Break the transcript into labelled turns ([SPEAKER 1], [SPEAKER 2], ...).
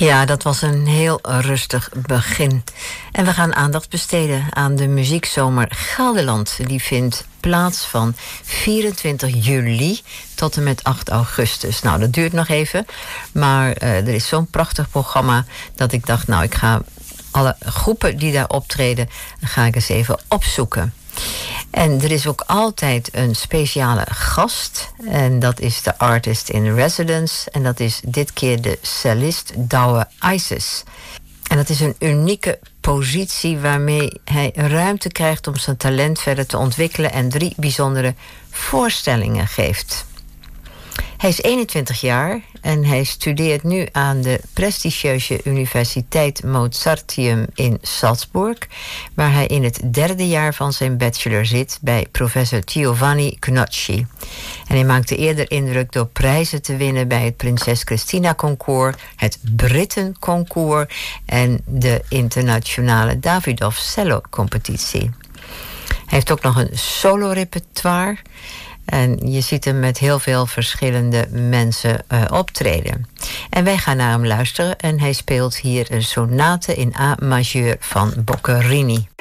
[SPEAKER 1] Ja, dat was een heel rustig begin. En we gaan aandacht besteden aan de muziekzomer Gelderland. Die vindt plaats van 24 juli tot en met 8 augustus. Nou, dat duurt nog even. Maar er is zo'n prachtig programma dat ik dacht, nou, ik ga alle groepen die daar optreden, ga ik eens even opzoeken. En er is ook altijd een speciale gast. En dat is de artist in residence. En dat is dit keer de cellist Douwe Isis. En dat is een unieke positie waarmee hij ruimte krijgt om zijn talent verder te ontwikkelen en 3 bijzondere voorstellingen geeft. Hij is 21 jaar en hij studeert nu aan de prestigieuze Universiteit Mozarteum in Salzburg, waar hij in het 3e jaar van zijn bachelor zit bij professor Giovanni Gnocchi. En hij maakte eerder indruk door prijzen te winnen bij het Prinses Christina Concours, het Britten Concours en de internationale Davidoff Cello Competitie. Hij heeft ook nog een solo-repertoire. En je ziet hem met heel veel verschillende mensen optreden. En wij gaan naar hem luisteren. En hij speelt hier een sonate in A majeur van Boccherini.